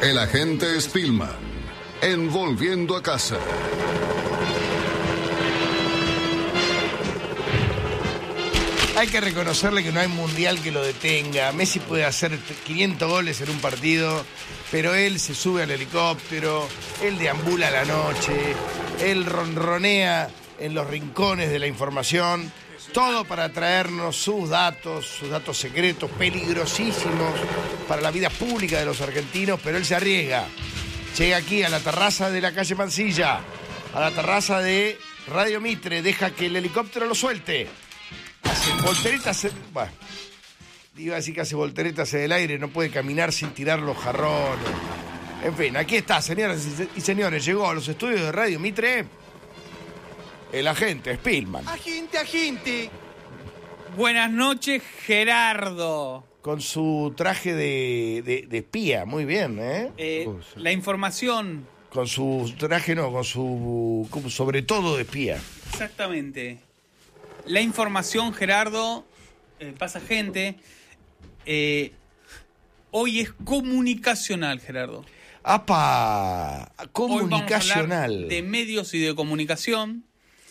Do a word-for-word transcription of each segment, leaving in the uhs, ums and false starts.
El agente Spillman, en Volviendo a Casa. Hay que reconocerle que no hay mundial que lo detenga. Messi puede hacer quinientos goles en un partido, pero él se sube al helicóptero, él deambula la noche, él ronronea en los rincones de la información, todo para traernos sus datos, sus datos secretos, peligrosísimos para la vida pública de los argentinos, pero él se arriesga. Llega aquí a la terraza de la calle Mansilla, a la terraza de Radio Mitre, deja que el helicóptero lo suelte. Hace volteretas, bueno, iba a decir que hace volteretas en el aire, no puede caminar sin tirar los jarrones. En fin, aquí está, señoras y señores, llegó a los estudios de Radio Mitre el agente Spillman. Agente, agente. Buenas noches, Gerardo. Con su traje de, de, de espía, muy bien, ¿eh? eh la información. Con su traje, no, con su, sobre todo de espía. Exactamente. La información, Gerardo, eh, pasa gente, eh, hoy es comunicacional, Gerardo. ¡Apa! Comunicacional. Hoy vamos a hablar de medios y de comunicación,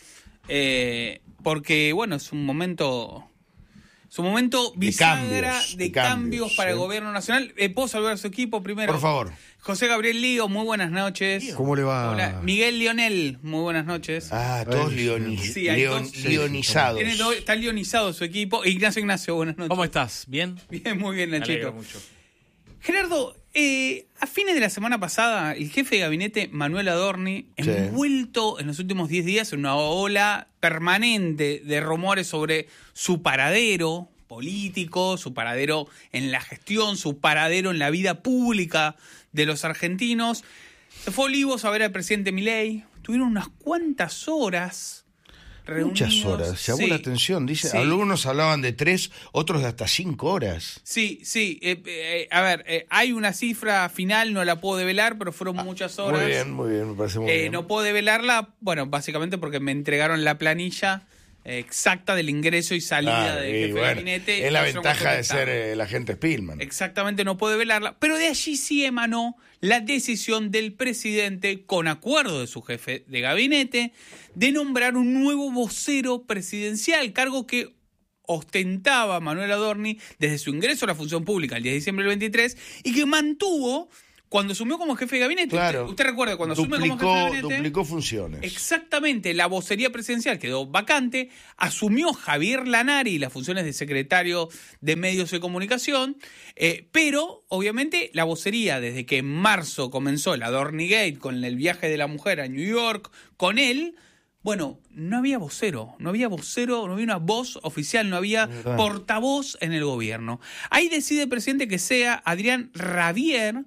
eh, porque, bueno, es un momento... Es un momento bisagra de cambios, de cambios, cambios para ¿sí? el gobierno nacional. Eh, ¿Puedo saludar a su equipo primero? Por favor. José Gabriel Lío, muy buenas noches. ¿Cómo le va? Hola. Miguel Lionel, muy buenas noches. Ah, todos leoniz sí, leon dos, leonizados. Tiene todo, está leonizado su equipo. Ignacio Ignacio, buenas noches. ¿Cómo estás? ¿Bien? Bien, muy bien, Nachito. Mucho. Gerardo, eh, a fines de la semana pasada, el jefe de gabinete, Manuel Adorni, sí. envuelto en los últimos diez días en una ola permanente de rumores sobre su paradero político, su paradero en la gestión, su paradero en la vida pública de los argentinos. Se fue a Olivos a ver al presidente Milei. Tuvieron unas cuantas horas reunidos. Muchas horas. Llamó sí, la atención. Dice, sí. Algunos hablaban de tres, otros de hasta cinco horas. Sí, sí. Eh, eh, a ver, eh, hay una cifra final, no la puedo develar, pero fueron ah, muchas horas. Muy bien, muy bien, me parece muy eh, bien. No puedo develarla, bueno, básicamente porque me entregaron la planilla exacta del ingreso y salida ah, del jefe bueno, de gabinete. Es la ventaja de ser eh, el agente Spillman. Exactamente, no puede velarla, pero de allí sí emanó la decisión del presidente, con acuerdo de su jefe de gabinete, de nombrar un nuevo vocero presidencial, cargo que ostentaba Manuel Adorni desde su ingreso a la función pública el diez de diciembre del veintitrés y que mantuvo cuando asumió como jefe de gabinete. Claro. ¿Usted, usted recuerda cuando duplicó, asumió como jefe de gabinete? Duplicó funciones. Exactamente, la vocería presidencial quedó vacante, asumió Javier Lanari las funciones de secretario de Medios de Comunicación, eh, pero obviamente la vocería, desde que en marzo comenzó el Adorni Gate con el viaje de la mujer a New York, con él, bueno, no había vocero, no había vocero, no había una voz oficial, no había portavoz en el gobierno. Ahí decide el presidente que sea Adrián Rabier,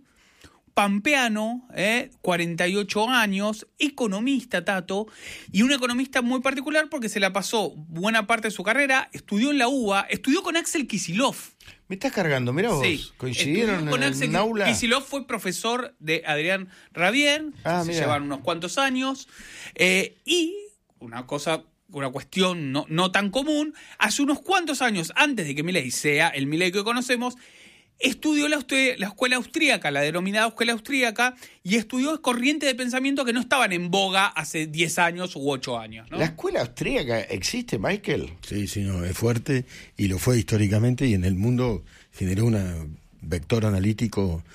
pampeano, eh, cuarenta y ocho años, economista, Tato, y un economista muy particular porque se la pasó buena parte de su carrera, estudió en la U B A, estudió con Axel Kicillof. Me estás cargando, mirá vos, sí, coincidieron con en Axel el aula. Kicillof fue profesor de Adrián Rabier, ah, se mira. llevan unos cuantos años, eh, y una cosa... una cuestión no, no tan común, hace unos cuantos años, antes de que Milei sea el Milei que conocemos, estudió la, la escuela austríaca, la denominada escuela austríaca, y estudió corrientes de pensamiento que no estaban en boga hace diez años u ocho años, ¿no? ¿La escuela austríaca existe, Michael? Sí, sí, no, es fuerte y lo fue históricamente y en el mundo generó un vector analítico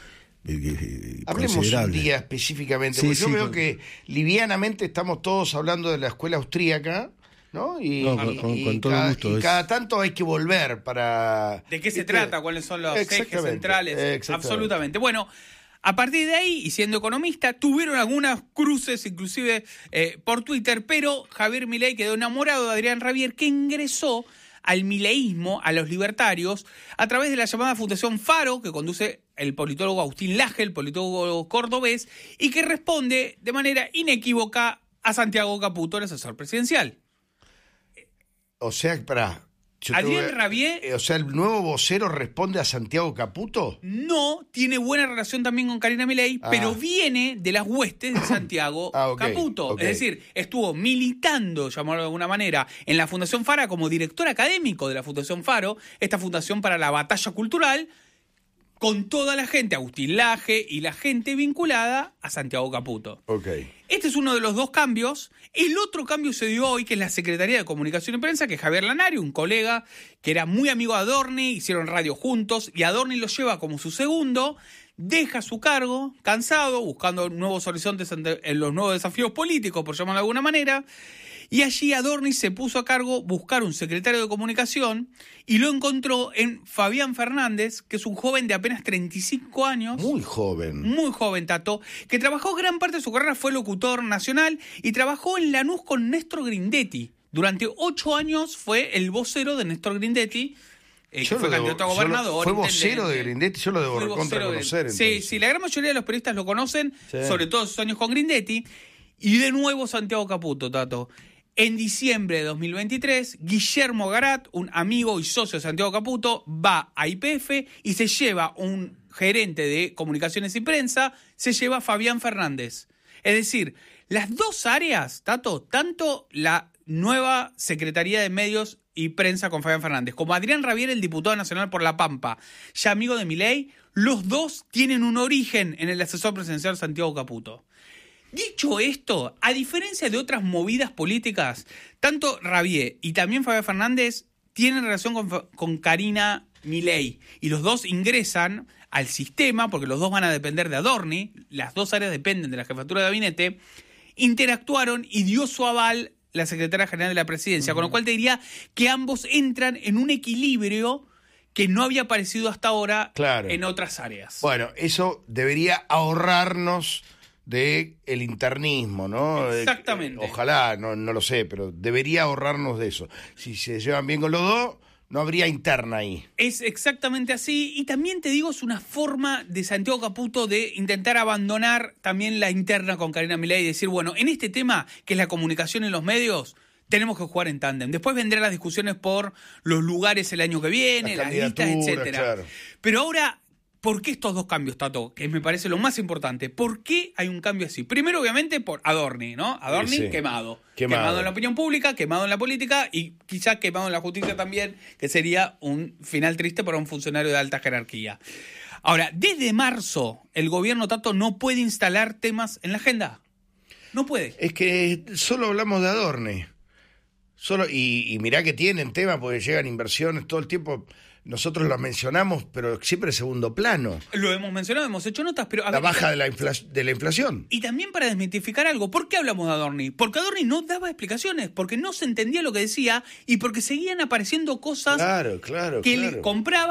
eh, Hablemos considerable. un día específicamente, sí, porque yo sí, veo con... que livianamente estamos todos hablando de la escuela austríaca, ¿no? Y, no, con, y, con, y con todo cada, gusto. y es... cada tanto hay que volver para... ¿De qué se ¿viste? trata? ¿Cuáles son los ejes centrales? Exactamente. Absolutamente. Bueno, a partir de ahí, y siendo economista, tuvieron algunas cruces, inclusive eh, por Twitter, pero Javier Milei quedó enamorado de Adrián Rabier, que ingresó al mileísmo, a los libertarios, a través de la llamada Fundación Faro, que conduce el politólogo Agustín Laje, el politólogo cordobés, y que responde de manera inequívoca a Santiago Caputo, el asesor presidencial. O sea, para... Adrián tuve, Rabier... Eh, o sea, ¿el nuevo vocero responde a Santiago Caputo? No, tiene buena relación también con Karina Milei, ah. pero viene de las huestes de Santiago ah, okay, Caputo. Okay. Es decir, estuvo militando, llamarlo de alguna manera, en la Fundación Faro como director académico de la Fundación Faro, esta fundación para la batalla cultural, con toda la gente, Agustín Laje y la gente vinculada a Santiago Caputo. Ok. Este es uno de los dos cambios. El otro cambio se dio hoy, que es la Secretaría de Comunicación y Prensa, que es Javier Lanari, un colega que era muy amigo de Adorni, hicieron radio juntos, y Adorni lo lleva como su segundo, deja su cargo, cansado, buscando nuevos horizontes en los nuevos desafíos políticos, por llamarlo de alguna manera, y allí Adorni se puso a cargo buscar un secretario de comunicación y lo encontró en Fabián Fernández, que es un joven de apenas treinta y cinco años. Muy joven. Muy joven, Tato, que trabajó gran parte de su carrera, fue locutor nacional y trabajó en Lanús con Néstor Grindetti. Durante ocho años fue el vocero de Néstor Grindetti, eh, que fue candidato a gobernador. Fue vocero de Grindetti, yo lo debo recontra conocer. Sí, sí, la gran mayoría de los periodistas lo conocen, sí. sobre todo sus años con Grindetti. Y de nuevo Santiago Caputo, Tato. En diciembre de dos mil veintitrés, Guillermo Garat, un amigo y socio de Santiago Caputo, va a Y P F y se lleva un gerente de comunicaciones y prensa, se lleva a Fabián Fernández. Es decir, las dos áreas, Tato, tanto la nueva Secretaría de Medios y Prensa con Fabián Fernández, como Adrián Rabier, el diputado nacional por La Pampa, ya amigo de Milei, los dos tienen un origen en el asesor presidencial Santiago Caputo. Dicho esto, a diferencia de otras movidas políticas, tanto Rabier y también Fabián Fernández tienen relación con, con Karina Milei y los dos ingresan al sistema, porque los dos van a depender de Adorni, las dos áreas dependen de la jefatura de gabinete, interactuaron y dio su aval la secretaria general de la presidencia, uh-huh. Con lo cual te diría que ambos entran en un equilibrio que no había aparecido hasta ahora claro. En otras áreas. Bueno, eso debería ahorrarnos de el internismo, ¿no? Exactamente. Eh, ojalá, no, no lo sé, pero debería ahorrarnos de eso. Si se llevan bien con los dos, no habría interna ahí. Es exactamente así, y también te digo, es una forma de Santiago Caputo de intentar abandonar también la interna con Karina Milei y decir, bueno, en este tema, que es la comunicación en los medios, tenemos que jugar en tándem. Después vendrán las discusiones por los lugares el año que viene, las, las listas, etcétera. Claro. Pero ahora, ¿por qué estos dos cambios, Tato? Que me parece lo más importante. ¿Por qué hay un cambio así? Primero, obviamente, por Adorni, ¿no? Adorni sí, sí. Quemado. quemado. Quemado en la opinión pública, quemado en la política y quizás quemado en la justicia también, que sería un final triste para un funcionario de alta jerarquía. Ahora, desde marzo, el gobierno, Tato, no puede instalar temas en la agenda. No puede. Es que solo hablamos de Adorni. Solo, y, y mirá que tienen temas, porque llegan inversiones todo el tiempo. Nosotros lo mencionamos, pero siempre en segundo plano. Lo hemos mencionado, hemos hecho notas, pero... A la ver, baja de la, infla- de la inflación. Y también para desmitificar algo, ¿por qué hablamos de Adorni? Porque Adorni no daba explicaciones, porque no se entendía lo que decía y porque seguían apareciendo cosas claro, claro, que claro. le compraba